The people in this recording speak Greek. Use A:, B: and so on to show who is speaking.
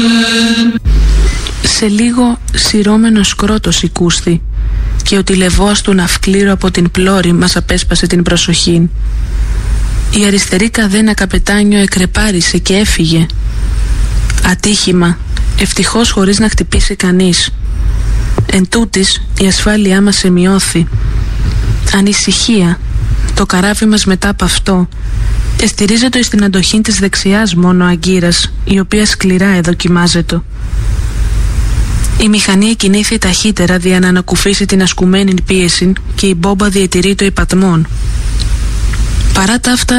A: Σε λίγο σειρώμενος κρότος οικούσθη και ο τηλεβόας του ναυκλήρου από την πλώρη μας απέσπασε την προσοχή. Η αριστερή καδένα καπετάνιο εκρεπάρισε και έφυγε. Ατύχημα, ευτυχώς χωρίς να χτυπήσει κανείς. Εν τούτης η ασφάλειά μας εμειώθη. Ανησυχία, το καράβι μας μετά από αυτό εστηρίζεται στην αντοχή της δεξιάς μόνο αγκύρας, η οποία σκληρά εδοκιμάζεται. Η μηχανή εκινήθη ταχύτερα δια να ανακουφίσει την ασκουμένη πίεση και η μπόμπα διατηρεί το υπατμόν. Παρά τα αυτά